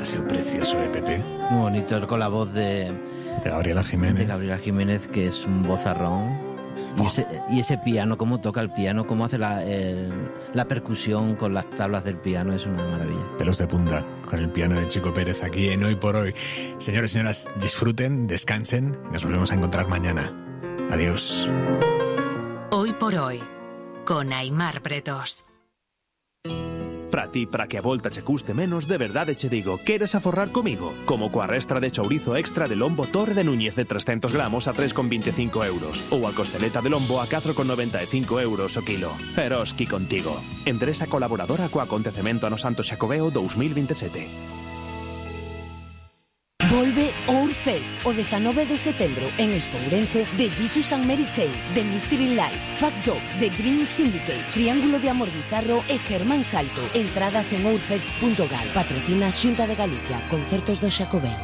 Ha sido precioso, Pepe. Muy bonito, con la voz de Gabriela Jiménez. De Gabriela Jiménez, que es un vozarrón. Y ese piano, cómo toca el piano, cómo hace la percusión con las tablas del piano, es una maravilla. Pelos de punta con el piano de Chico Pérez aquí en Hoy por Hoy. Señores y señoras, disfruten, descansen. Nos volvemos a encontrar mañana. Adiós. Hoy por Hoy, con Aimar Pretos. Para ti, para que a volta che custe menos, de verdade che digo, queres aforrar comigo? Como coa restra de chourizo extra de lombo Torre de Núñez de 300 gramos a 3,25 euros. Ou a costeleta de lombo a 4,95 euros o kilo. Eroski contigo. Endereza colaboradora co acontecemento ano Santo Xacobeo 2027. Volve Ourfest o 19 de setembro en Espourense de Jesus and Mary Chain, The Mystery Life, Fat Dog, The Green Syndicate, Triángulo de Amor Bizarro e Germán Salto. Entradas en ourfest.gal. Patrocina Xunta de Galicia. Concertos do Xacobeo.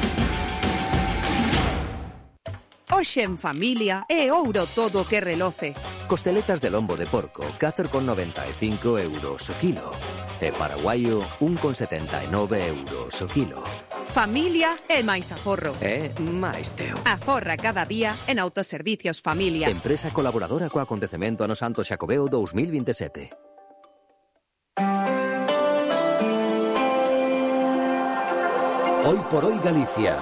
Hoxe en familia é ouro todo o que reloce. Costeletas de lombo de porco, 4,95 euros o kilo. E paraguaio, 1,79 euros o kilo. Familia é máis aforro. É máis teo. Aforra cada día en Autoservicios Familia. Empresa colaboradora co acontecemento ano Santo Xacobeo 2027. Hoy por Hoy Galicia.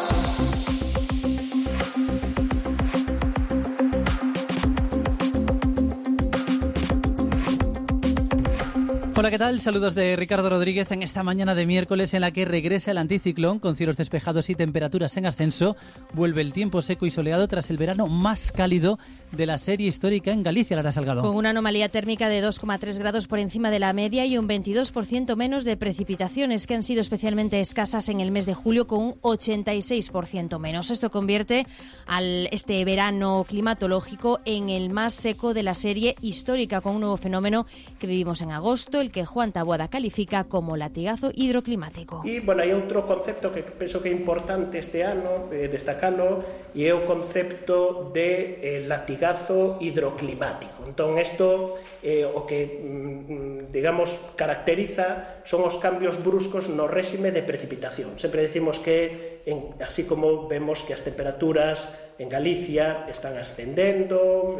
Hola, ¿qué tal? Saludos de Ricardo Rodríguez en esta mañana de miércoles en la que regresa el anticiclón con cielos despejados y temperaturas en ascenso. Vuelve el tiempo seco y soleado tras el verano más cálido de la serie histórica en Galicia, Lara Salgado. Con una anomalía térmica de 2,3 grados por encima de la media y un 22% menos de precipitaciones que han sido especialmente escasas en el mes de julio con un 86% menos. Esto convierte este verano climatológico en el más seco de la serie histórica, con un nuevo fenómeno que vivimos en agosto, el que Juan Taboada califica como latigazo hidroclimático. E, bueno, hai outro concepto que penso que é importante este ano destacalo, e é o concepto de latigazo hidroclimático. Entón, isto o que, digamos, caracteriza son os cambios bruscos no réxime de precipitación. Sempre decimos que, así como vemos que as temperaturas en Galicia están ascendendo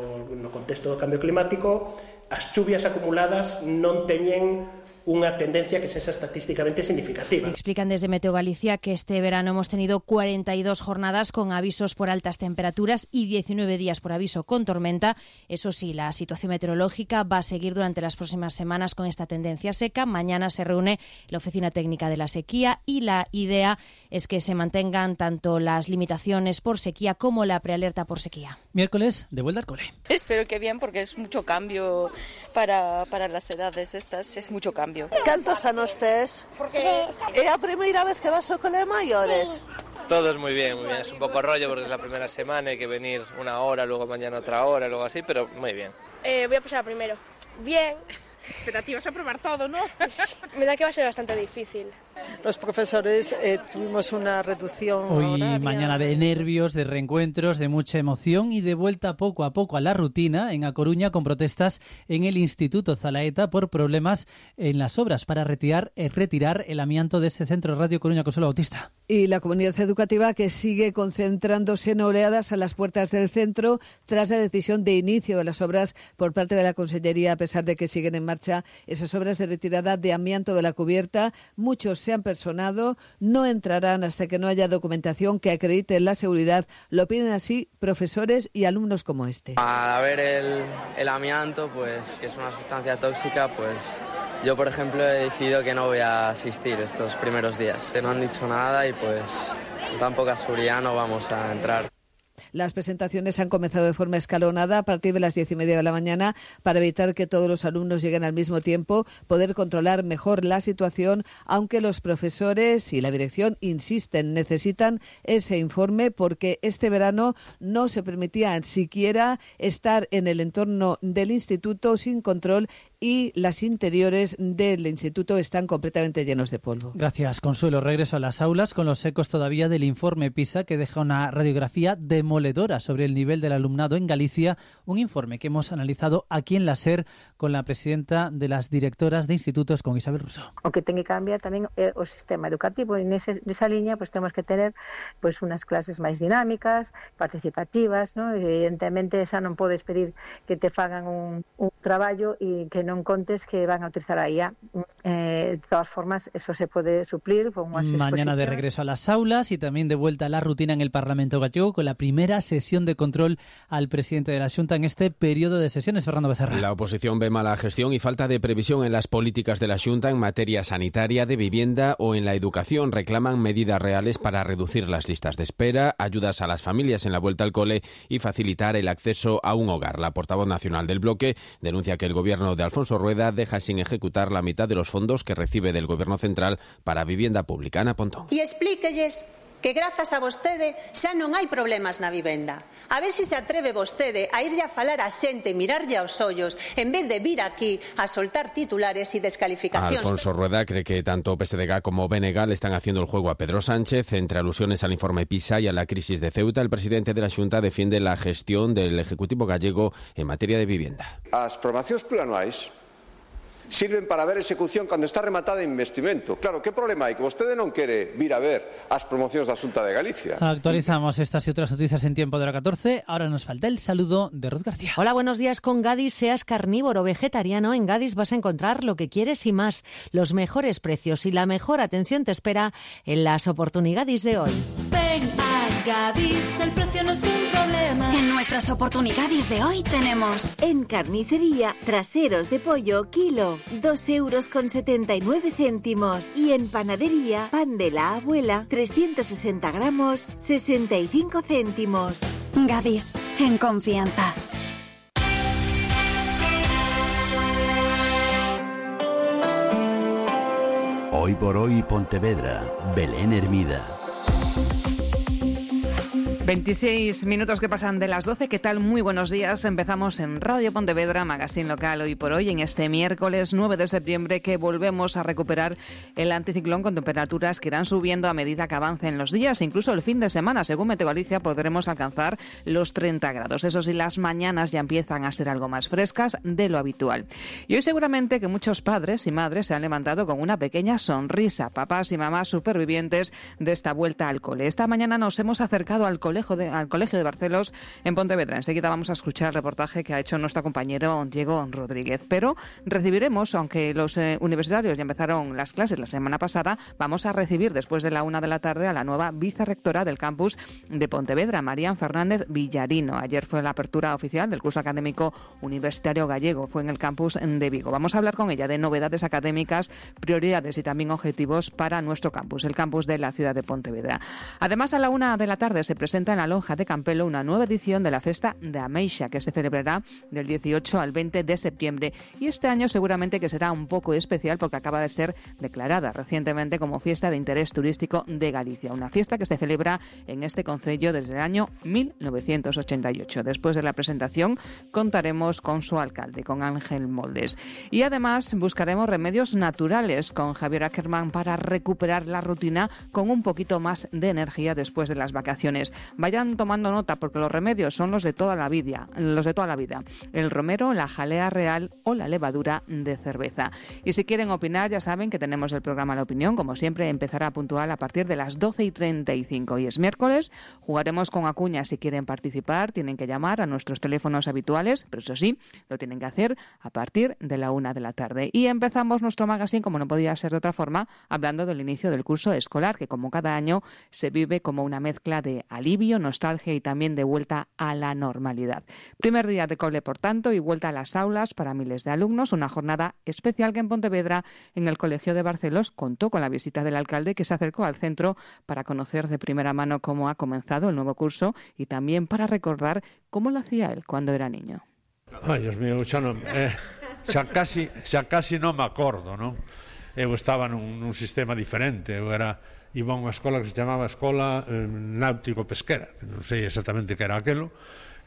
no contexto do cambio climático, as chuvias acumuladas non teñen unha tendencia que sexa estatísticamente significativa. Explican desde Meteo Galicia que este verano hemos tenido 42 jornadas con avisos por altas temperaturas y 19 días por aviso con tormenta. Eso sí, la situación meteorológica va a seguir durante las próximas semanas con esta tendencia seca. Mañana se reúne la Oficina Técnica de la Sequía y la idea es que se mantengan tanto las limitaciones por sequía como la prealerta por sequía. Miércoles, de vuelta al cole. Espero que bien, porque es mucho cambio para las edades estas, es mucho cambio. Cantos anos tes? É a primeira vez que vas ao cole maiores? Todos muy bien, es un poco rollo porque es la primera semana, hay que venir una hora, luego mañana otra hora, luego así, pero muy bien. Voy a pasar primero. Bien. Pero te ibas a probar todo, ¿no? Me da que va a ser bastante difícil. Los profesores tuvimos una reducción hoy horaria. Mañana de nervios, de reencuentros, de mucha emoción y de vuelta poco a poco a la rutina en A Coruña, con protestas en el Instituto Zalaeta por problemas en las obras para retirar el amianto de este centro. Radio Coruña, Consuelo Bautista. Y la comunidad educativa que sigue concentrándose en oleadas a las puertas del centro tras la decisión de inicio de las obras por parte de la Consellería, a pesar de que siguen en marcha esas obras de retirada de amianto de la cubierta. Muchos se han personado, no entrarán hasta que no haya documentación que acredite la seguridad. Lo piden así profesores y alumnos como este. Al ver el amianto, pues que es una sustancia tóxica, pues yo, por ejemplo, he decidido que no voy a asistir estos primeros días. No han dicho nada y pues con tan poca seguridad no vamos a entrar. Las presentaciones han comenzado de forma escalonada a partir de las 10:30 de la mañana para evitar que todos los alumnos lleguen al mismo tiempo, poder controlar mejor la situación, aunque los profesores y la dirección insisten, necesitan ese informe porque este verano no se permitía siquiera estar en el entorno del instituto sin control y las interiores del instituto están completamente llenos de polvo. Gracias, Consuelo. Regreso a las aulas con los ecos todavía del informe PISA, que deja una radiografía demoledora sobre el nivel del alumnado en Galicia, un informe que hemos analizado aquí en la SER con la presidenta de las directoras de institutos, con Isabel Russo. O que ten que cambiar tamén o sistema educativo, e nesa liña pues temos que tener pues unas clases máis dinámicas, participativas, ¿no? Evidentemente esa non podes pedir que te fagan un traballo e que non contes que van a utilizar a IA. De todas formas, eso se puede suplir con unas exposiciones. Mañana de regreso a las aulas y también de vuelta a la rutina en el Parlamento gallego con la primera sesión de control al presidente de la Xunta en este periodo de sesiones, Fernando Becerra. La oposición ve mala gestión y falta de previsión en las políticas de la Xunta en materia sanitaria, de vivienda o en la educación. Reclaman medidas reales para reducir las listas de espera, ayudas a las familias en la vuelta al cole y facilitar el acceso a un hogar. La portavoz nacional del bloque denuncia que el gobierno de Alfonso Rueda deja sin ejecutar la mitad de los fondos que recibe del gobierno central para vivienda pública. Ana Pontón. E explíquelles que grazas a vostede xa non hai problemas na vivenda. A ver se atreve vostede a irlle a falar a xente, mirarlle aos ollos, en vez de vir aquí a soltar titulares e descalificacións. Alfonso Rueda cree que tanto PSDG como BNG le están haciendo el juego a Pedro Sánchez. Entre alusiones al informe PISA y a la crisis de Ceuta, el presidente de la Xunta defiende la gestión del Ejecutivo gallego en materia de vivienda. As programacións plurianuais sirven para ver a execución cando está rematada en investimento. Claro, que problema hai? Que vostede non quere vir a ver as promocións da Xunta de Galicia. Actualizamos estas y otras noticias en tiempo de hora 14. Ahora nos falta el saludo de Ruth García. Hola, buenos días. Con Gadis, seas carnívoro o vegetariano, en Gadis vas a encontrar lo que quieres y más. Los mejores precios y la mejor atención te espera en las oportunidades de hoy. Ven a Gadis, el precio no es un problema. En nuestras oportunidades de hoy tenemos en carnicería, traseros de pollo, kilo, 2,79 €. Y en panadería, pan de la abuela, 360 gramos, 65 céntimos. Gadis, en confianza. Hoy por hoy Pontevedra, Belén Hermida. 26 minutos que pasan de las 12. ¿Qué tal? Muy buenos días. Empezamos en Radio Pontevedra, magazine local, hoy por hoy, en este miércoles 9 de septiembre, que volvemos a recuperar el anticiclón con temperaturas que irán subiendo a medida que avancen los días. Incluso el fin de semana, según Meteo Galicia, podremos alcanzar los 30 grados. Eso sí, las mañanas ya empiezan a ser algo más frescas de lo habitual. Y hoy seguramente que muchos padres y madres se han levantado con una pequeña sonrisa, papás y mamás supervivientes de esta vuelta al cole. Esta mañana nos hemos acercado al Colegio de Barcelos en Pontevedra. Enseguida vamos a escuchar el reportaje que ha hecho nuestro compañero Diego Rodríguez. Pero recibiremos, aunque los universitarios ya empezaron las clases la semana pasada, vamos a recibir después de la 1 de la tarde a la nueva vicerrectora del campus de Pontevedra, Marían Fernández Villarino. Ayer fue la apertura oficial del curso académico universitario gallego. Fue en el campus de Vigo. Vamos a hablar con ella de novedades académicas, prioridades y también objetivos para nuestro campus, el campus de la ciudad de Pontevedra. Además, a la 1 de la tarde se presenta en la Lonja de Campelo una nueva edición de la Festa de Ameixa, que se celebrará del 18 al 20 de septiembre. Y este año seguramente que será un poco especial porque acaba de ser declarada recientemente como Fiesta de Interés Turístico de Galicia. Una fiesta que se celebra en este concello desde el año 1988. Después de la presentación contaremos con su alcalde, con Ángel Moldes. Y además buscaremos remedios naturales con Javier Ackerman para recuperar la rutina con un poquito más de energía después de las vacaciones. Vayan tomando nota porque los remedios son los de toda la vida. El romero, la jalea real o la levadura de cerveza. Y si quieren opinar, ya saben que tenemos el programa La Opinión. Como siempre, empezará puntual a partir de las 12:35. Y es miércoles. Jugaremos con Acuña. Si quieren participar, tienen que llamar a nuestros teléfonos habituales, pero eso sí, lo tienen que hacer a partir de la 1 de la tarde. Y empezamos nuestro magazine, como no podía ser de otra forma, hablando del inicio del curso escolar, que como cada año se vive como una mezcla de alivio, nostalgia y también de vuelta a la normalidad. Primer día de cole, por tanto, y vuelta a las aulas para miles de alumnos. Una jornada especial que en Pontevedra, en el Colegio de Barcelos, contó con la visita del alcalde, que se acercó al centro para conocer de primera mano cómo ha comenzado el nuevo curso y también para recordar cómo lo hacía él cuando era niño. Ai, Dios mío, xa casi non me acordo, non? Eu estaba nun sistema diferente. Iba a unha escola que se chamaba Escola Náutico Pesquera, non sei exactamente que era aquelo,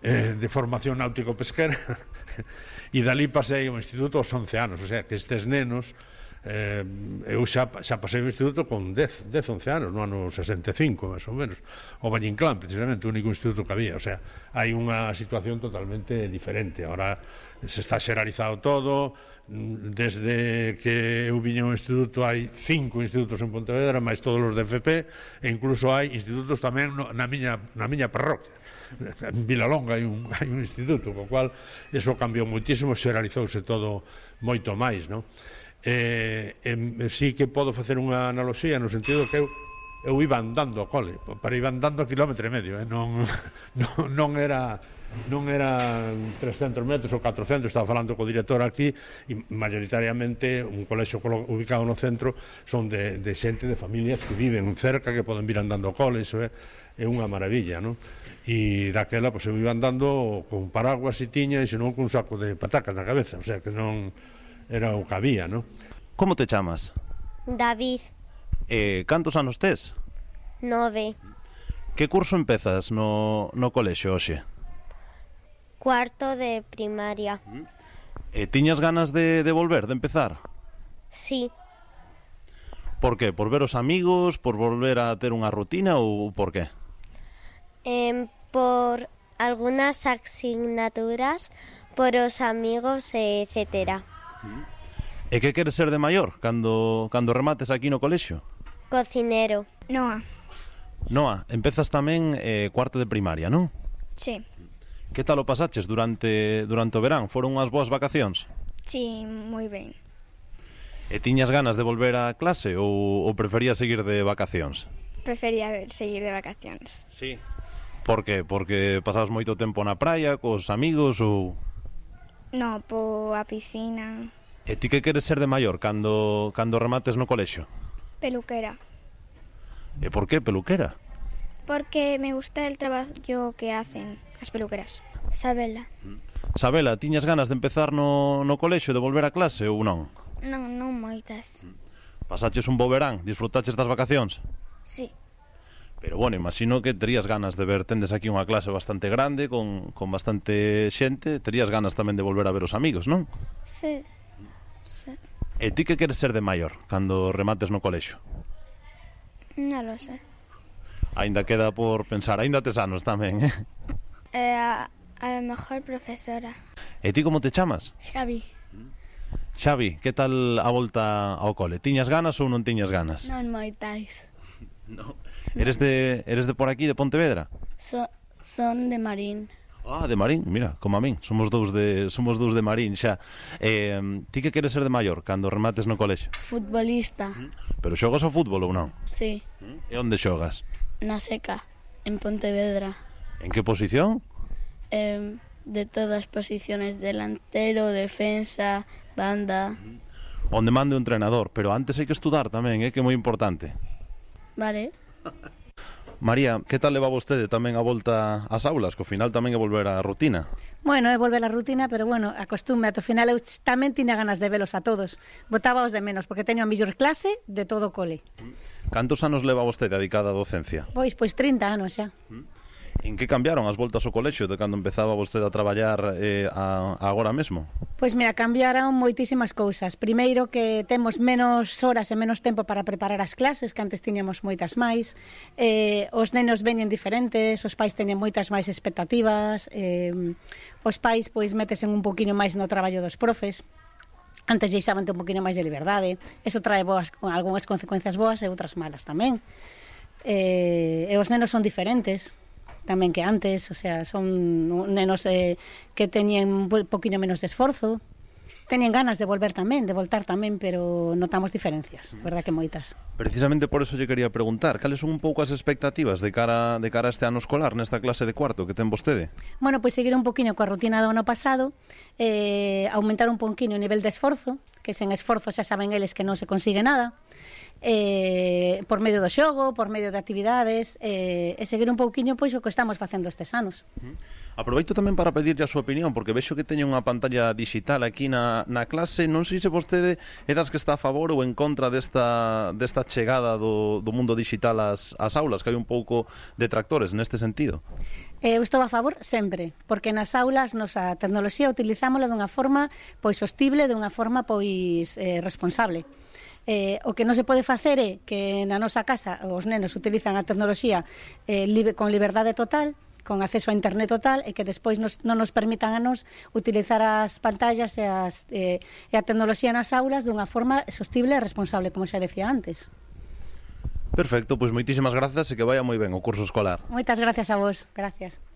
de formación náutico-pesquera, e dali pasei ao instituto aos 11 anos, o sea, que estes nenos, eu xa pasei ao instituto con 10, 11 anos, no ano 65, máis ou menos, o Valle-Inclán, precisamente, o único instituto que había, o sea, hai unha situación totalmente diferente. Ahora se está xeralizado todo, desde que eu viña ao instituto hai 5 institutos en Pontevedra, máis todos os de FP, e incluso hai institutos tamén na miña parroquia. En Vilalonga hai un instituto, co cual eso cambiou moitísimo, xeralizouse todo moito máis, non? Sí que podo facer unha analoxía no sentido que eu iba andando ao cole, para iba andando a 1,5 km, non era 300 metros ou 400, estaba falando co director aquí, e maioritariamente un colexo ubicado no centro son de xente, de familias que viven cerca, que poden vir andando ao cole, iso é unha maravilla, non? E daquela, pois, eu iba andando con paraguas e tiña, e senón con un saco de patacas na cabeza, o sea, que non era o que había, non? Como te chamas? David. Cantos anos tes? 9. Que curso empezas no colexio hoxe? Cuarto de primaria. Tiñas ganas de volver, de empezar? Sí. Por qué? Por ver os amigos, por volver a ter unha rutina ou por qué? Por algunas asignaturas, por os amigos, etcétera. E que queres ser de maior cando remates aquí no colexio? Cocinero. Noa. Noa, empezas tamén cuarto de primaria, non? Sí. Que tal o pasaches durante o verán? Foron unhas boas vacacións? Sí, moi ben. E tiñas ganas de volver á clase ou preferías seguir de vacacións? Prefería seguir de vacacións. Sí. Por qué? Porque pasabas moito tempo na praia, cos amigos ou...? No, poa piscina. E ti que queres ser de maior cando remates no colexio? Peluquera. E por qué peluquera? Porque me gusta el traballo que hacen as peluqueras. Sabela. Sabela, tiñas ganas de empezar no colexio, de volver a clase ou non? Non moitas. Pasaches un bo verán, disfrutaches das vacacións? Sí. Pero bueno, imagino que terías ganas de ver, tendes aquí unha clase bastante grande, con bastante xente, terías ganas tamén de volver a ver os amigos, non? Sí. E ti que queres ser de maior cando remates no colexio? Non lo sé. Ainda queda por pensar, ainda tes anos tamén, A lo mejor profesora. E ti como te chamas? Xavi. Xavi, que tal a volta ao cole? Tiñas ganas ou non tiñas ganas? Non moitais. No. Eres de por aquí, de Pontevedra? Son de Marín. Ah, de Marín, mira, como a min, somos dous de Marín xa. Ti que queres ser de maior cando remates no colexio? Futbolista. Pero xogas ao fútbol ou non? Sí. E onde xogas? Na Seca, en Pontevedra. En que posición? De todas as posiciones, delantero, defensa, banda. Onde mande o entrenador, pero antes hai que estudar tamén, que é moi importante. Vale. María, que tal leva vostede tamén a volta ás aulas, que ao final tamén é volver á rutina? Bueno, é volver á rutina, pero bueno, acostume, ao final eu tamén tiña ganas de velos a todos. Botábaos de menos, porque teño a mellor clase de todo o cole. Cantos anos leva vostede dedicada á docencia? Pois 30 anos xa. En que cambiaron as voltas ao colexio de cando empezaba vostede a traballar agora mesmo? Pois mira, cambiaron moitísimas cousas. Primeiro que temos menos horas e menos tempo para preparar as clases, que antes tiñamos moitas máis. Os nenos veñen diferentes, os pais teñen moitas máis expectativas, os pais pois metesen un poquinho máis no traballo dos profes. Antes deixaban un poquinho máis de liberdade. Eso trae algunhas consecuencias boas e outras malas tamén. E os nenos son diferentes tamén que antes, o sea, son nenos que teñen un poquinho menos de esforzo, teñen ganas de voltar tamén, pero notamos diferencias, verdad que moitas. Precisamente por eso lle quería preguntar, cales son un pouco as expectativas de cara a este ano escolar, nesta clase de cuarto que ten vostede? Bueno, pois seguir un poquinho coa rutina do ano pasado, aumentar un poquinho o nivel de esforzo, que sen esforzo xa saben eles que non se consigue nada, por medio do xogo, por medio de actividades, e seguir un pouquiño pois o que estamos facendo estes anos. Aproveito tamén para pedirlle a súa opinión, porque vexo que teño unha pantalla digital aquí na clase. Non sei se vostede é das que está a favor ou en contra desta chegada do mundo digital ás aulas, que hai un pouco detractores neste sentido. Eu estou a favor sempre, porque nas aulas a tecnoloxía utilizámola dunha forma pois sostible, dunha forma pois responsable. O que non se pode facer é que na nosa casa os nenos utilizan a tecnoloxía con liberdade total, con acceso a internet total, e que despois non nos permitan a nos utilizar as pantallas e a tecnoloxía nas aulas dunha forma sostible e responsable, como xa decía antes. Perfecto, pois moitísimas grazas e que vaya moi ben o curso escolar. Moitas gracias a vos, gracias.